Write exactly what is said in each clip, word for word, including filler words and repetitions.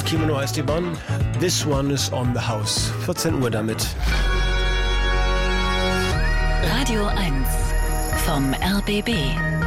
Kimono heißt die Bahn. This one is on the house. vierzehn Uhr damit. Radio eins vom R B B.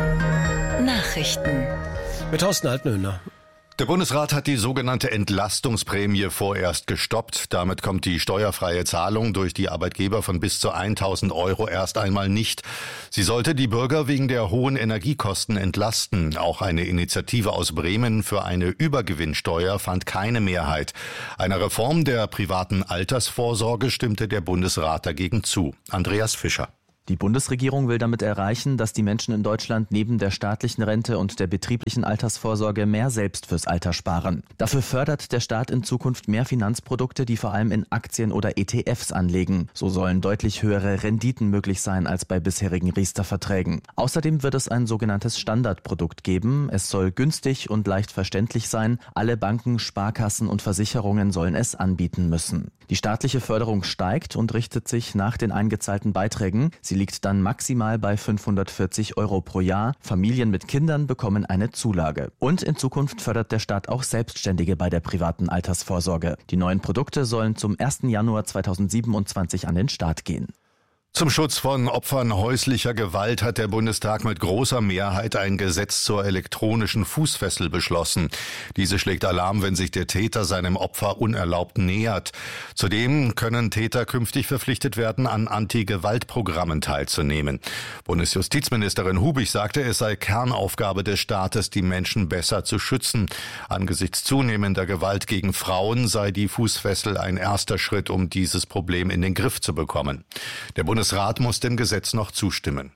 Nachrichten. Mit Thorsten Altenhöhner. Der Bundesrat hat die sogenannte Entlastungsprämie vorerst gestoppt. Damit kommt die steuerfreie Zahlung durch die Arbeitgeber von bis zu tausend Euro erst einmal nicht. Sie sollte die Bürger wegen der hohen Energiekosten entlasten. Auch eine Initiative aus Bremen für eine Übergewinnsteuer fand keine Mehrheit. Einer Reform der privaten Altersvorsorge stimmte der Bundesrat dagegen zu. Andreas Fischer. Die Bundesregierung will damit erreichen, dass die Menschen in Deutschland neben der staatlichen Rente und der betrieblichen Altersvorsorge mehr selbst fürs Alter sparen. Dafür fördert der Staat in Zukunft mehr Finanzprodukte, die vor allem in Aktien oder E T Fs anlegen. So sollen deutlich höhere Renditen möglich sein als bei bisherigen Riester-Verträgen. Außerdem wird es ein sogenanntes Standardprodukt geben. Es soll günstig und leicht verständlich sein. Alle Banken, Sparkassen und Versicherungen sollen es anbieten müssen. Die staatliche Förderung steigt und richtet sich nach den eingezahlten Beiträgen. Sie liegt dann maximal bei fünfhundertvierzig Euro pro Jahr. Familien mit Kindern bekommen eine Zulage. Und in Zukunft fördert der Staat auch Selbstständige bei der privaten Altersvorsorge. Die neuen Produkte sollen zum ersten Januar zweitausendsiebenundzwanzig an den Start gehen. Zum Schutz von Opfern häuslicher Gewalt hat der Bundestag mit großer Mehrheit ein Gesetz zur elektronischen Fußfessel beschlossen. Diese schlägt Alarm, wenn sich der Täter seinem Opfer unerlaubt nähert. Zudem können Täter künftig verpflichtet werden, an Anti-Gewalt-Programmen teilzunehmen. Bundesjustizministerin Hubig sagte, es sei Kernaufgabe des Staates, die Menschen besser zu schützen. Angesichts zunehmender Gewalt gegen Frauen sei die Fußfessel ein erster Schritt, um dieses Problem in den Griff zu bekommen. Der Bundesrat muss dem Gesetz noch zustimmen.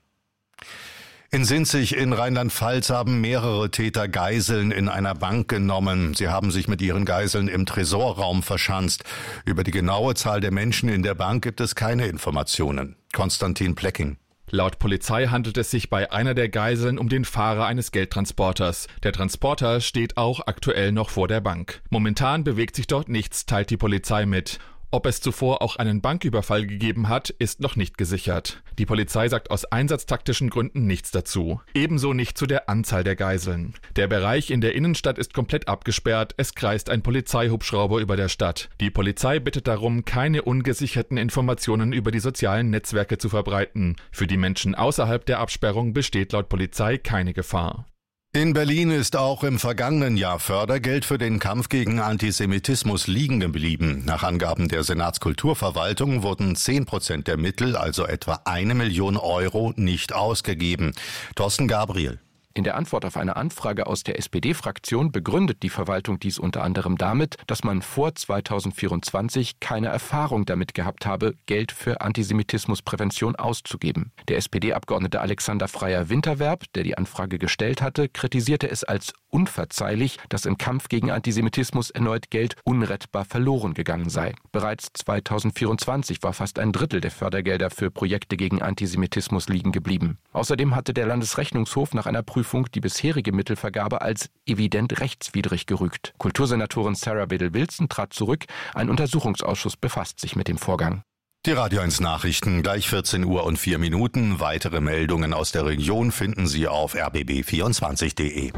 In Sinzig in Rheinland-Pfalz haben mehrere Täter Geiseln in einer Bank genommen. Sie haben sich mit ihren Geiseln im Tresorraum verschanzt. Über die genaue Zahl der Menschen in der Bank gibt es keine Informationen. Konstantin Plecking. Laut Polizei handelt es sich bei einer der Geiseln um den Fahrer eines Geldtransporters. Der Transporter steht auch aktuell noch vor der Bank. Momentan bewegt sich dort nichts, teilt die Polizei mit. Ob es zuvor auch einen Banküberfall gegeben hat, ist noch nicht gesichert. Die Polizei sagt aus einsatztaktischen Gründen nichts dazu. Ebenso nicht zu der Anzahl der Geiseln. Der Bereich in der Innenstadt ist komplett abgesperrt. Es kreist ein Polizeihubschrauber über der Stadt. Die Polizei bittet darum, keine ungesicherten Informationen über die sozialen Netzwerke zu verbreiten. Für die Menschen außerhalb der Absperrung besteht laut Polizei keine Gefahr. In Berlin ist auch im vergangenen Jahr Fördergeld für den Kampf gegen Antisemitismus liegen geblieben. Nach Angaben der Senatskulturverwaltung wurden zehn Prozent der Mittel, also etwa eine Million Euro, nicht ausgegeben. Thorsten Gabriel. In der Antwort auf eine Anfrage aus der S P D-Fraktion begründet die Verwaltung dies unter anderem damit, dass man vor zweitausendvierundzwanzig keine Erfahrung damit gehabt habe, Geld für Antisemitismusprävention auszugeben. Der S P D-Abgeordnete Alexander Freyer-Winterwerb, der die Anfrage gestellt hatte, kritisierte es als unverzeihlich, dass im Kampf gegen Antisemitismus erneut Geld unrettbar verloren gegangen sei. Bereits zweitausendvierundzwanzig war fast ein Drittel der Fördergelder für Projekte gegen Antisemitismus liegen geblieben. Außerdem hatte der Landesrechnungshof nach einer Prüfung die bisherige Mittelvergabe als evident rechtswidrig gerügt. Kultursenatorin Sarah Bedel-Wilson trat zurück. Ein Untersuchungsausschuss befasst sich mit dem Vorgang. Die Radio eins Nachrichten, gleich vierzehn Uhr und vier Minuten. Weitere Meldungen aus der Region finden Sie auf r b b vierundzwanzig punkt d e.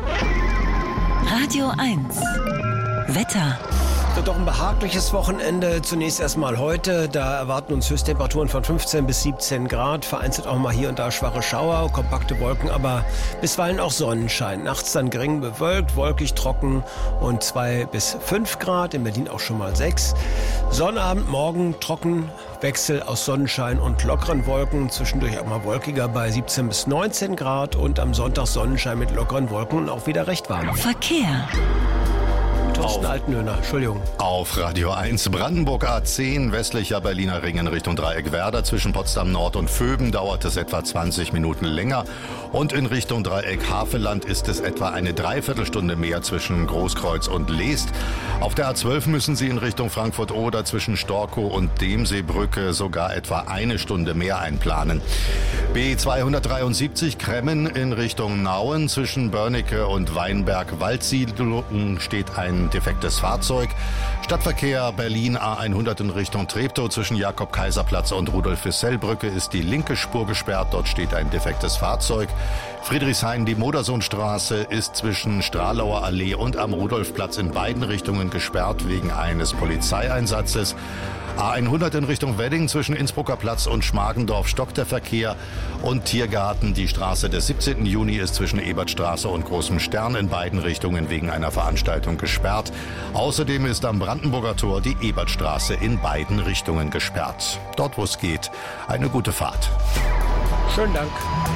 Radio eins Wetter. Doch ein behagliches Wochenende. Zunächst erstmal heute. Da erwarten uns Höchsttemperaturen von fünfzehn bis siebzehn Grad. Vereinzelt auch mal hier und da schwache Schauer, kompakte Wolken, aber bisweilen auch Sonnenschein. Nachts dann gering bewölkt, wolkig, trocken und zwei bis fünf Grad. In Berlin auch schon mal sechs. Sonnabend, morgen trocken. Wechsel aus Sonnenschein und lockeren Wolken. Zwischendurch auch mal wolkiger bei siebzehn bis neunzehn Grad. Und am Sonntag Sonnenschein mit lockeren Wolken und auch wieder recht warm. Verkehr. Thorsten Altenhöhner, Entschuldigung. Auf Radio eins Brandenburg A zehn, westlicher Berliner Ring in Richtung Dreieck-Werder. Zwischen Potsdam Nord und Vöben dauert es etwa zwanzig Minuten länger. Und in Richtung Dreieck Havelland ist es etwa eine Dreiviertelstunde mehr zwischen Großkreuz und Leest. Auf der A zwölf müssen Sie in Richtung Frankfurt-Oder zwischen Storkow und Demseebrücke sogar etwa eine Stunde mehr einplanen. B zweihundertdreiundsiebzig Kremmen in Richtung Nauen. Zwischen Börnecke und Weinberg-Waldsiedlung steht ein ein defektes Fahrzeug. Stadtverkehr Berlin A hundert in Richtung Treptow zwischen Jakob-Kaiser-Platz und Rudolf-Füssell-Brücke ist die linke Spur gesperrt. Dort steht ein defektes Fahrzeug. Friedrichshain, die Modersohnstraße ist zwischen Stralauer Allee und am Rudolfplatz in beiden Richtungen gesperrt wegen eines Polizeieinsatzes. A hundert in Richtung Wedding zwischen Innsbrucker Platz und Schmargendorf stockt der Verkehr. Und Tiergarten, die Straße des siebzehnten Juni ist zwischen Ebertstraße und Großem Stern in beiden Richtungen wegen einer Veranstaltung gesperrt. Außerdem ist am Brandenburger Tor die Ebertstraße in beiden Richtungen gesperrt. Dort, wo es geht, eine gute Fahrt. Schönen Dank.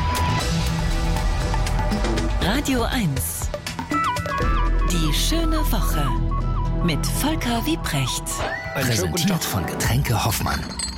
Radio eins. Die schöne Woche mit Volker Wiebrecht. Einen schönen guten Tag. Präsentiert von Getränke Hoffmann.